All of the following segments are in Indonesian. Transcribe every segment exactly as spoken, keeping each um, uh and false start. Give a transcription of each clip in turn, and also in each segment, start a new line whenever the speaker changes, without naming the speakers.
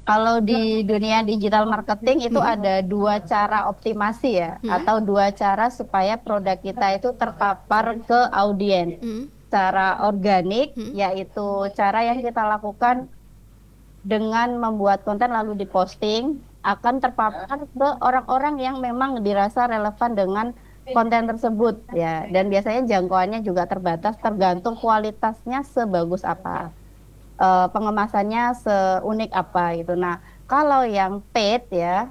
Kalau di dunia digital marketing itu
Mm-mm.
ada dua cara optimasi ya,
Mm-mm.
atau dua cara supaya produk kita itu terpapar ke audiens.
Mm-mm.
Cara organik,
Mm-mm.
yaitu cara yang kita lakukan dengan membuat konten lalu diposting, akan terpapar ke orang-orang yang memang dirasa relevan dengan konten tersebut ya. Dan biasanya jangkauannya juga terbatas, tergantung kualitasnya sebagus apa, eh, pengemasannya seunik apa gitu. Nah, kalau yang paid ya,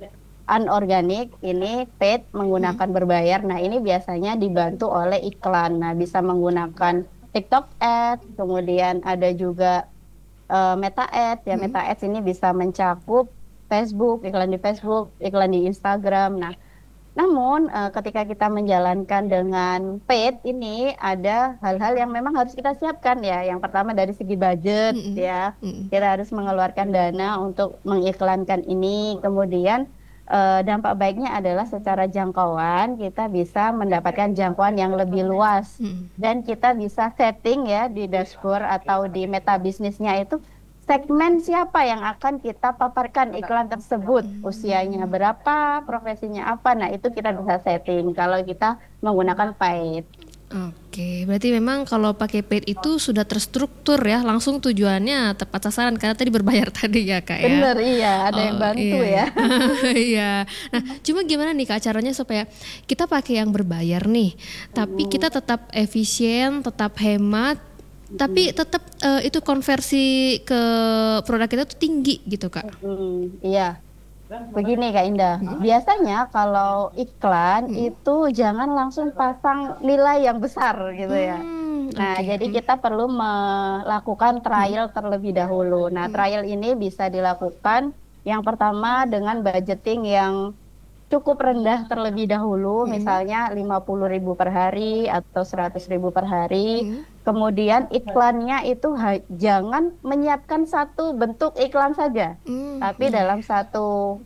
unorganik ini paid
Mm-mm.
menggunakan berbayar. Nah, ini biasanya dibantu oleh iklan. Nah, bisa menggunakan TikTok Ads, kemudian ada juga eh, Meta Ads. Ya,
Mm-mm.
Meta Ads ini bisa mencakup Facebook, iklan di Facebook, iklan di Instagram. Nah, namun eh, ketika kita menjalankan dengan paid ini ada hal-hal yang memang harus kita siapkan ya. Yang pertama dari segi budget
Mm-mm.
ya.
Mm-mm.
Kita harus mengeluarkan dana untuk mengiklankan ini. Kemudian eh, dampak baiknya adalah secara jangkauan kita bisa mendapatkan jangkauan yang lebih luas.
Mm-mm.
Dan kita bisa setting ya di dashboard atau di meta bisnisnya itu segmen siapa yang akan kita paparkan iklan tersebut, usianya
Mm.
berapa, profesinya apa. Nah, itu kita bisa setting kalau kita menggunakan paid.
Oke, berarti memang kalau pakai paid itu sudah terstruktur ya, langsung tujuannya tepat sasaran karena tadi berbayar tadi ya kak ya.
Bener, iya, ada yang
Oh
bantu
iya
ya.
ya, iya. Nah, cuma gimana nih kak caranya supaya kita pakai yang berbayar nih, tapi kita
Mm,
tetap efisien, tetap hemat, tapi
mm,
tetap eh, itu konversi ke produk kita tuh tinggi gitu kak.
mm, iya. Begini Kak Indah,
Mm-mm.
biasanya kalau iklan
Mm-mm.
itu jangan langsung pasang nilai yang besar gitu ya.
Hmm,
Nah,
oke.
jadi
Mm.
kita perlu melakukan
Mm.
trial terlebih dahulu. Nah,
Mm.
trial ini bisa dilakukan yang pertama dengan budgeting yang cukup rendah terlebih dahulu,
Mm.
misalnya lima puluh ribu per hari atau seratus ribu per hari.
Mm.
Kemudian iklannya itu ha- jangan menyiapkan satu bentuk iklan saja,
Mm.
tapi
Mm.
dalam satu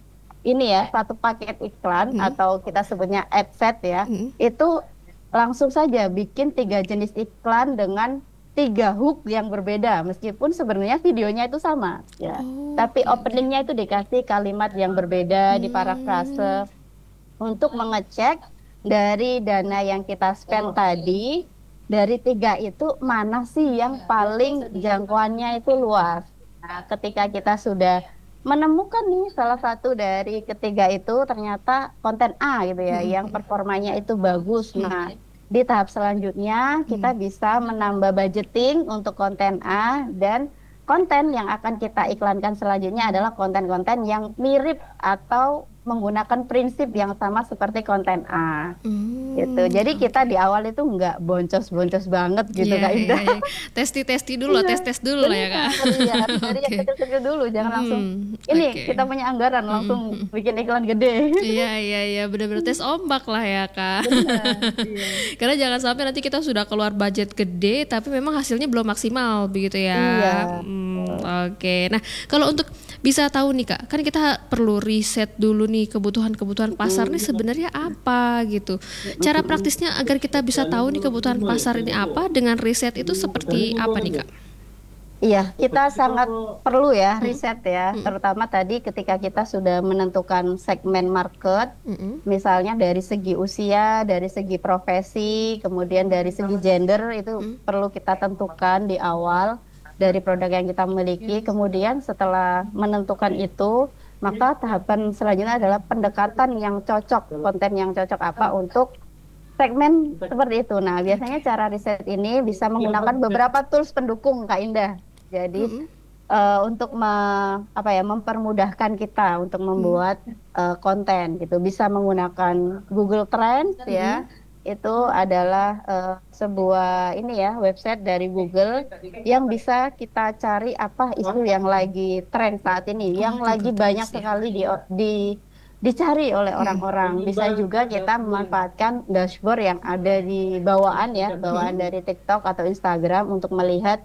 ini ya, satu paket iklan
Mm.
atau kita sebutnya ad set ya,
Mm.
itu langsung saja bikin tiga jenis iklan dengan tiga hook yang berbeda, meskipun sebenarnya videonya itu sama ya.
Oh,
Tapi
oke oke.
openingnya itu dikasih kalimat yang berbeda di
Hmm.
parafrase untuk mengecek dari dana yang kita spend tadi, dari tiga itu mana sih yang paling jangkauannya itu luas. Nah, ketika kita sudah menemukan nih salah satu dari ketiga itu ternyata konten A gitu ya,
Mm.
yang
Mm.
performanya itu bagus.
Mm.
Nah, di tahap selanjutnya kita
Mm.
bisa menambah budgeting untuk konten A, dan konten yang akan kita iklankan selanjutnya adalah konten-konten yang mirip atau menggunakan prinsip yang sama seperti konten A gitu.
Hmm,
Jadi kita
oke.
di awal itu nggak boncos-boncos banget gitu
Iya,
Kak
iya,
Indah.
iya. Testi-testi dulu lah,
Iya,
tes-tes dulu lah ya, Kak.
benar. Iya, harus dari yang
Oke.
kecil-kecil dulu, jangan langsung
Hmm,
ini
oke.
kita punya anggaran
Mm-mm,
langsung
mm-mm.
bikin iklan gede.
Iya, iya, iya, benar-benar tes ombak lah ya, Kak.
Benar. Iya.
Karena jangan sampai nanti kita sudah keluar budget gede, tapi memang hasilnya belum maksimal, begitu
Iya.
ya. Hmm, oke. Nah, kalau untuk bisa tahu nih, Kak, kan kita perlu riset dulu nih kebutuhan-kebutuhan pasar nih
Mm,
sebenarnya apa gitu. Cara
mm,
praktisnya agar kita bisa tahu nih kebutuhan pasar ini apa dengan riset itu seperti apa nih, Kak?
Iya, kita sangat perlu ya
Mm,
riset ya,
mm,
terutama tadi ketika kita sudah menentukan segmen market,
mm,
misalnya dari segi usia, dari segi profesi, kemudian dari segi gender itu
mm,
perlu kita tentukan di awal dari produk yang kita miliki. Kemudian setelah menentukan itu, maka tahapan selanjutnya adalah pendekatan yang cocok, konten yang cocok apa untuk segmen seperti itu. Nah, biasanya
oke.
cara riset ini bisa menggunakan beberapa tools pendukung, Kak Indah. Jadi
Mm,
eh, untuk me- apa ya mempermudahkan kita untuk
mm,
membuat eh, konten gitu, bisa menggunakan Google Trends
mm,
ya. Itu adalah eh, sebuah ini ya website dari Google yang bisa kita cari apa isu yang lagi tren saat ini,
oh,
yang lagi
Google
banyak
Trends ya.
sekali di di dicari oleh
Mm,
orang-orang. Bisa juga kita memanfaatkan dashboard yang ada di bawaan ya,
mm,
bawaan dari TikTok atau Instagram untuk melihat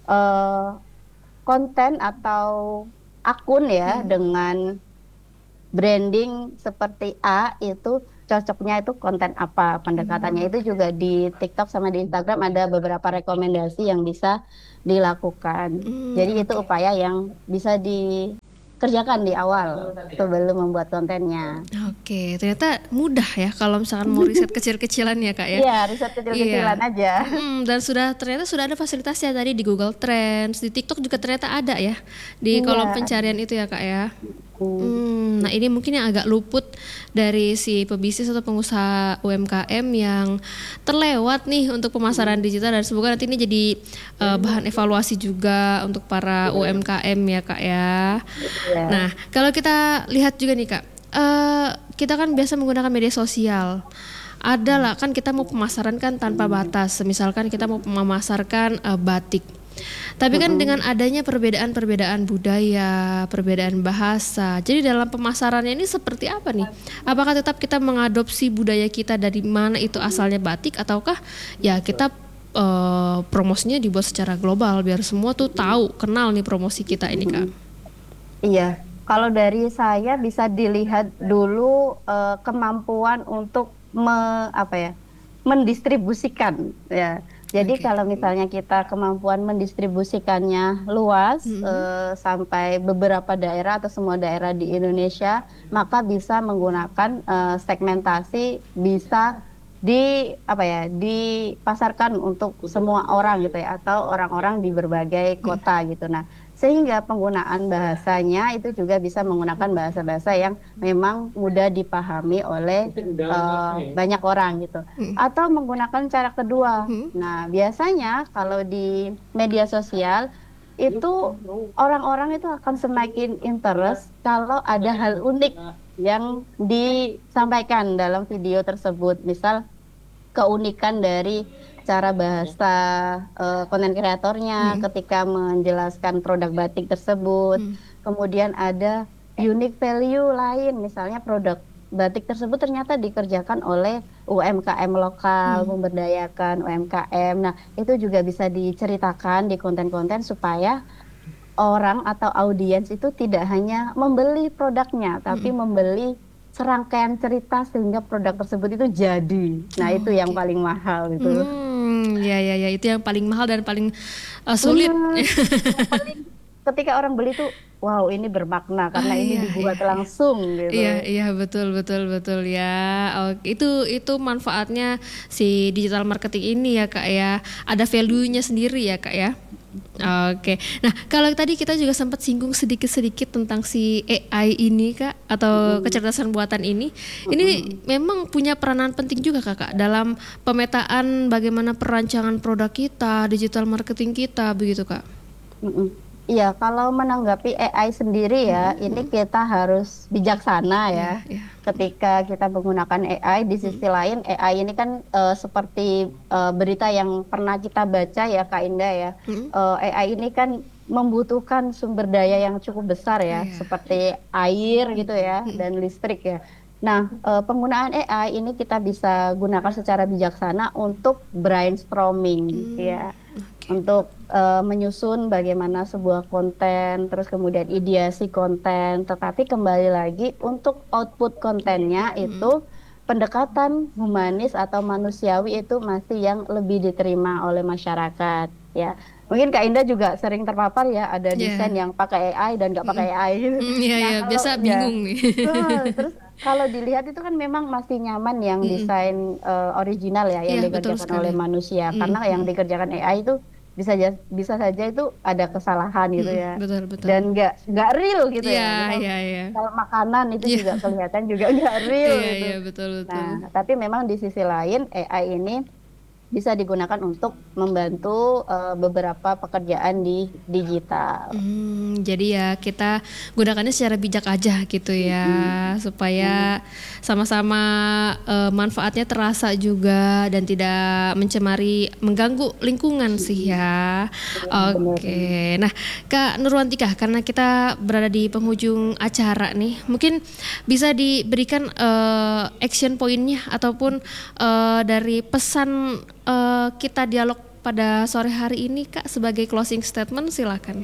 eh, konten atau akun ya
mm,
dengan branding seperti A itu cocoknya itu konten apa, pendekatannya
mm,
itu juga di TikTok sama di Instagram ada beberapa rekomendasi yang bisa dilakukan.
mm,
Jadi itu
oke.
upaya yang bisa dilakukan kerjakan di awal sebelum membuat kontennya.
Oke, ternyata mudah ya kalau misalkan mau riset kecil-kecilan ya Kak ya.
Iya, riset kecil-kecilan
Iya.
aja.
Mm-mm, dan sudah ternyata sudah ada fasilitasnya tadi di Google Trends, di TikTok juga ternyata ada ya di kolom
Iya.
pencarian itu ya Kak ya.
Hmm.
Hmm, nah ini mungkin yang agak luput dari si pebisnis atau pengusaha U M K M yang terlewat nih untuk pemasaran digital, dan semoga nanti ini jadi eh, bahan evaluasi juga untuk para U M K M ya Kak ya.
Iya.
Nah kalau kita lihat juga nih Kak, eh, kita kan biasa menggunakan media sosial. Ada lah kan kita mau pemasaran kan tanpa batas. Misalkan kita mau memasarkan eh, batik. Tapi kan dengan adanya perbedaan-perbedaan budaya, perbedaan bahasa, jadi dalam pemasarannya ini seperti apa nih? Apakah tetap kita mengadopsi budaya kita dari mana itu asalnya batik, ataukah ya kita eh, promosinya dibuat secara global biar semua tuh tahu, kenal nih promosi kita ini Kak?
Iya, kalau dari saya bisa dilihat dulu eh, kemampuan untuk me, apa ya, mendistribusikan ya. Jadi
Oke.
kalau misalnya kita kemampuan mendistribusikannya luas
Mm-mm.
eh, sampai beberapa daerah atau semua daerah di Indonesia, maka bisa menggunakan eh, segmentasi, bisa di apa ya, dipasarkan untuk semua orang gitu ya, atau orang-orang di berbagai kota gitu. Nah, sehingga penggunaan bahasanya itu juga bisa menggunakan bahasa-bahasa yang memang mudah dipahami oleh eh, banyak orang gitu.
Mm-mm.
Atau menggunakan cara kedua.
Mm-mm.
Nah, biasanya kalau di media sosial itu orang-orang itu akan semakin interest kalau ada hal unik yang disampaikan dalam video tersebut. Misal keunikan dari cara bahasa eh, konten kreatornya
Mm-mm.
ketika menjelaskan produk batik tersebut.
Mm.
Kemudian ada unique value lain, misalnya produk batik tersebut ternyata dikerjakan oleh U M K M lokal,
Mm.
memberdayakan U M K M. Nah, itu juga bisa diceritakan di konten-konten supaya orang atau audiens itu tidak hanya membeli produknya, tapi
Mm-mm.
membeli serangkaian cerita sehingga produk tersebut itu jadi. Nah, itu yang
Oke.
paling mahal gitu.
Hmm, ya ya ya itu yang paling mahal dan paling eh, sulit.
Benar. Yang paling ketika orang beli tuh, wow, ini bermakna
Ah
karena ini
iya iya
dibuat
iya.
langsung
Iya,
gitu.
iya betul betul betul ya. Oke, itu itu manfaatnya si digital marketing ini ya Kak ya. Ada value-nya sendiri ya Kak ya. Oke. Nah, kalau tadi kita juga sempat singgung sedikit-sedikit tentang si A I ini Kak, atau
Mm-mm.
kecerdasan buatan ini. Ini
Mm-mm.
memang punya peranan penting juga Kakak dalam pemetaan bagaimana perancangan produk kita, digital marketing kita begitu Kak.
Mm-mm. Iya, kalau menanggapi A I sendiri ya, ini kita harus bijaksana ya.
Iya, iya.
Ketika kita menggunakan A I, di sisi lain A I ini kan eh, seperti eh, berita yang pernah kita baca ya, Kak Indah ya.
Mm.
Eh, A I ini kan membutuhkan sumber daya yang cukup besar ya,
Iya.
seperti air gitu ya,
Mm.
dan listrik ya. Nah, eh, penggunaan A I ini kita bisa gunakan secara bijaksana untuk brainstorming
Mm.
ya,
Oke.
untuk eh, menyusun bagaimana sebuah konten, terus kemudian ideasi konten, tetapi kembali lagi untuk output kontennya
Mm.
itu pendekatan humanis atau manusiawi itu masih yang lebih diterima oleh masyarakat ya. Mungkin Kak Indah juga sering terpapar ya, ada desain
Ya.
yang pakai A I dan nggak
Mm.
pakai A I gitu.
Mm, iya
Nah,
ya,
kalau
biasa
ya,
bingung nih.
eh, terus kalau dilihat itu kan memang masih nyaman yang
Mm-mm.
desain eh, original ya, yang
Iya, betul
dikerjakan oleh
sekali.
manusia.
Mm,
Karena yang
mm,
dikerjakan A I itu bisa ja- bisa saja itu ada kesalahan gitu
mm,
ya,
betul betul.
dan nggak nggak real gitu
Iya,
ya. Misal
iya, iya.
kalau makanan itu
Iya,
juga kelihatan juga nggak real
iya,
gitu.
iya, betul betul.
Nah, tapi memang di sisi lain A I ini bisa digunakan untuk membantu eh, beberapa pekerjaan di digital.
Hmm, jadi ya kita gunakannya secara bijak aja gitu ya,
Mm-mm. Mm,
supaya sama-sama eh, manfaatnya terasa juga dan tidak mencemari, mengganggu lingkungan sih ya.
iya, benar.
Oke, nah Kak Nurwantika, karena kita berada di penghujung acara nih, mungkin bisa diberikan eh, action pointnya ataupun eh, dari pesan eh, kita dialog pada sore hari ini Kak sebagai closing statement silakan.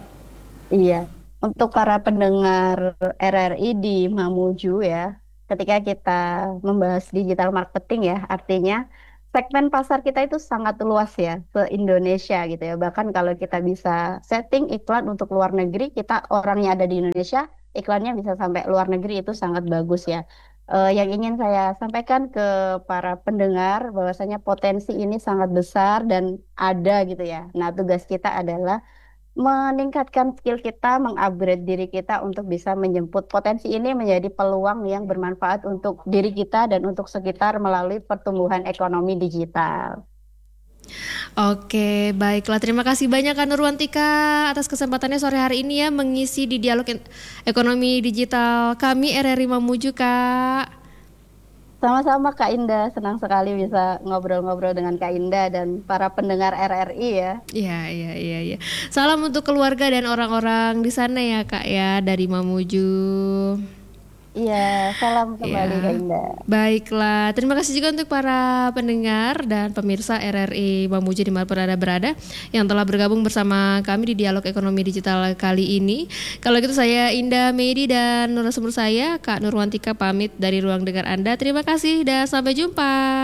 Iya, untuk para pendengar R R I di Mamuju ya, ketika kita membahas digital marketing ya, artinya segmen pasar kita itu sangat luas ya, se-Indonesia gitu ya. Bahkan kalau kita bisa setting iklan untuk luar negeri, kita orangnya ada di Indonesia, iklannya bisa sampai luar negeri, itu sangat bagus ya. Eh, yang ingin saya sampaikan ke para pendengar bahwasanya potensi ini sangat besar dan ada gitu ya. Nah, tugas kita adalah meningkatkan skill kita, mengupgrade diri kita untuk bisa menjemput potensi ini menjadi peluang yang bermanfaat untuk diri kita dan untuk sekitar melalui pertumbuhan ekonomi digital.
Oke, baiklah. Terima kasih banyak Kak Nurwantika atas kesempatannya sore hari ini ya mengisi di dialog en- ekonomi digital kami R R I Mamuju, Kak.
Sama-sama Kak Indah, senang sekali bisa ngobrol-ngobrol dengan Kak Indah dan para pendengar R R I ya.
Iya, iya, iya, iya. Salam untuk keluarga dan orang-orang di sana ya, Kak ya, dari Mamuju.
Iya, salam kembali Kak
Ya,
Indah.
baiklah. Terima kasih juga untuk para pendengar dan pemirsa R R I Mamuju di mana berada berada yang telah bergabung bersama kami di Dialog Ekonomi Digital kali ini. Kalau gitu saya Indah Medi dan narasumber saya Kak Nurwantika pamit dari ruang dengar Anda. Terima kasih dan sampai jumpa.